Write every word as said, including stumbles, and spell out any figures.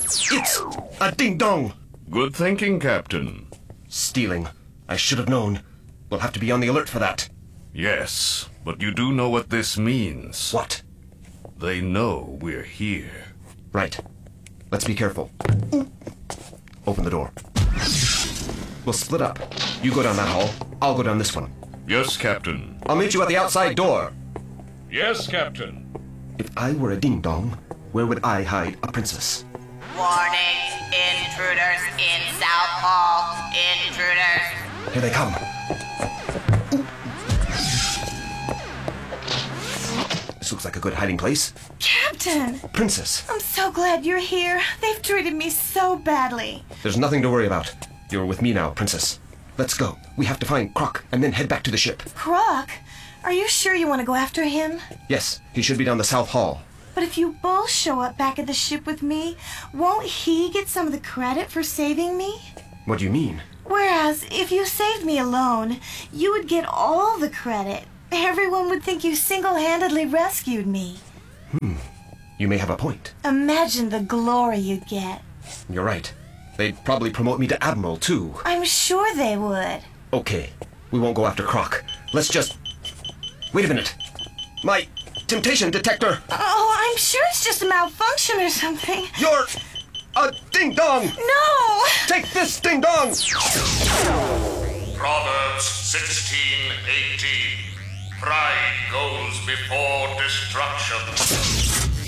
It's a ding-dong! Good thinking, Captain. Stealing. I should have known. We'll have to be on the alert for that. Yes, but you do know what this means. What? They know we're here. Right. Let's be careful. Open the door. We'll split up. You go down that hall. I'll go down this one. Yes, Captain. I'll meet you at the outside door. Yes, Captain. If I were a ding-dong, where would I hide a princess? Warning, intruders in South Hall. Intruders. Here they come. This looks like a good hiding place. Captain! Princess, I'm so glad you're here. They've treated me so badly. there's nothing to worry about. You're with me now, Princess. Let's go. We have to find Croc and then head back to the ship. Croc? Are you sure you want to go after him? Yes, he should be down the South Hall. But if you both show up back at the ship with me, won't he get some of the credit for saving me? What do you mean? Whereas, if you saved me alone, you would get all the credit. Everyone would think you single-handedly rescued me. You may have a point. Imagine the glory you'd get. You're right. They'd probably promote me to Admiral, too. I'm sure they would. Okay, we won't go after Croc. Let's just... Wait a minute. My temptation detector! Oh, I'm sure it's just a malfunction or something. You're a ding-dong! No! Take this, ding-dong! Proverbs sixteen eighteen. Pride goes before destruction.